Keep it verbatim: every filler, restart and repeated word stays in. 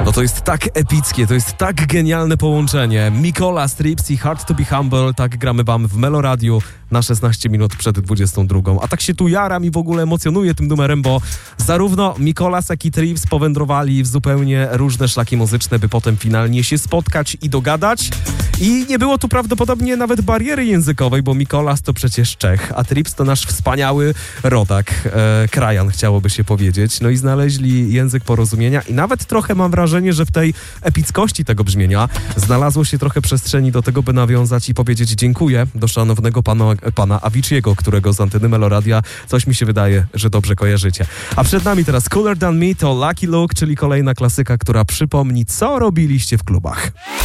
No to jest tak epickie, to jest tak genialne połączenie. Mikola Strips i Hard to be Humble, tak gramy wam w Meloradiu na szesnaście minut przed dwudziestą drugą. A tak się tu jaram i w ogóle emocjonuję tym numerem, bo zarówno Mikolas, jak i Trips powędrowali w zupełnie różne szlaki muzyczne, by potem finalnie się spotkać i dogadać. I nie było tu prawdopodobnie nawet bariery językowej, bo Mikolas to przecież Czech, a Trips to nasz wspaniały rodak, e, krajan chciałoby się powiedzieć. No i znaleźli język porozumienia i nawet trochę mam wrażenie, że w tej epickości tego brzmienia znalazło się trochę przestrzeni do tego, by nawiązać i powiedzieć dziękuję do szanownego pana, pana Avicii'ego, którego z anteny Meloradia coś mi się wydaje, że dobrze kojarzycie. A przed nami teraz Cooler Than Me to Lucky Luke, czyli kolejna klasyka, która przypomni, co robiliście w klubach.